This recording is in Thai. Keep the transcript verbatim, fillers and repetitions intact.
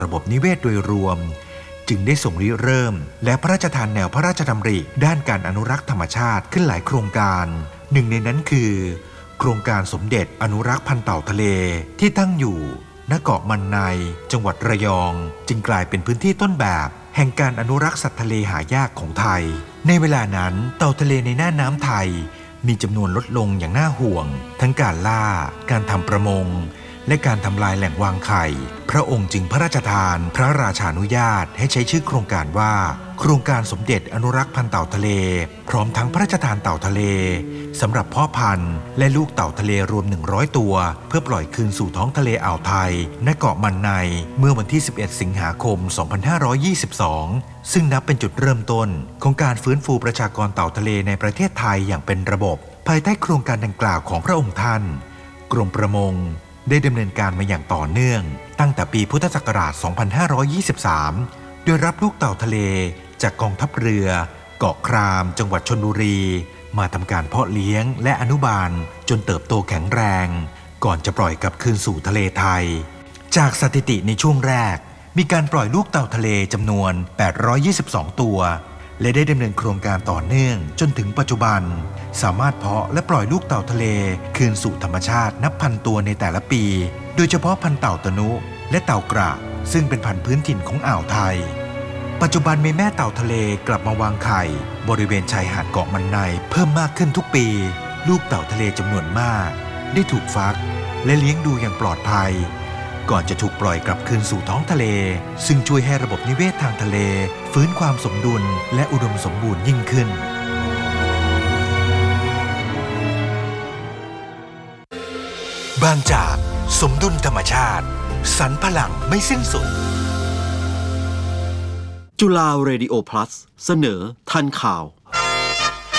ระบบนิเวศโดยรวมจึงได้ส่งริเริ่มและพระราชทานแนวพระราชดำริด้านการอนุรักษ์ธรรมชาติขึ้นหลายโครงการหนึ่งในนั้นคือโครงการสมเด็จอนุรักษ์พันธุ์เต่าทะเลที่ตั้งอยู่ณเกาะมันในจังหวัดระยองจึงกลายเป็นพื้นที่ต้นแบบแห่งการอนุรักษ์สัตว์ทะเลหายากของไทยในเวลานั้นเต่าทะเลในน่านน้ำไทยมีจำนวนลดลงอย่างน่าห่วงทั้งการล่าการทำประมงและการทำลายแหล่งวางไข่พระองค์จึงพระราชทานพระราชานุญาตให้ใช้ชื่อโครงการว่าโครงการสมเด็จอนุรักษ์พันธุ์เต่าทะเลพร้อมทั้งพระราชทานเต่าทะเลสำหรับเพาะพันธุ์และลูกเต่าทะเลรวมหนึ่งร้อยตัวเพื่อปล่อยคืนสู่ท้องทะเลอ่าวไทยณเกาะมันในเมื่อวันที่สิบเอ็ดสิงหาคมสองพันห้าร้อยยี่สิบสองซึ่งนับเป็นจุดเริ่มต้นของการฟื้นฟูประชากรเต่าทะเลในประเทศไทยอย่างเป็นระบบภายใต้โครงการดังกล่าวของพระองค์ท่านกรมประมงได้ดำเนินการมาอย่างต่อเนื่องตั้งแต่ปีพุทธศักราช สองพันห้าร้อยยี่สิบสาม โดยรับลูกเต่าทะเลจากกองทัพเรือเกาะครามจังหวัดชลบุรีมาทำการเพาะเลี้ยงและอนุบาลจนเติบโตแข็งแรงก่อนจะปล่อยกลับคืนสู่ทะเลไทยจากสถิติในช่วงแรกมีการปล่อยลูกเต่าทะเลจำนวนแปดร้อยยี่สิบสองตัวและได้ดำเนินโครงการต่อเนื่องจนถึงปัจจุบันสามารถเพาะและปล่อยลูกเต่าทะเลคืนสู่ธรรมชาตินับพันตัวในแต่ละปีโดยเฉพาะพันธุ์เต่าตะนุและเต่ากระซึ่งเป็นพันธุ์พื้นถิ่นของอ่าวไทยปัจจุบันมีแม่เต่าทะเลกลับมาวางไข่บริเวณชายหาดเกาะมันในเพิ่มมากขึ้นทุกปีลูกเต่าทะเลจำนวนมากได้ถูกฟักและเลี้ยงดูอย่างปลอดภัยก่อนจะถูกปล่อยกลับคืนสู่ท้องทะเลซึ่งช่วยให้ระบบนิเวศทางทะเลฟื้นความสมดุลและอุดมสมบูรณ์ยิ่งขึ้นบางจากสมดุลธรรมชาติสรรพลังไม่สิ้นสุดจุฬาเรดิโอพลัสเสนอทันข่าว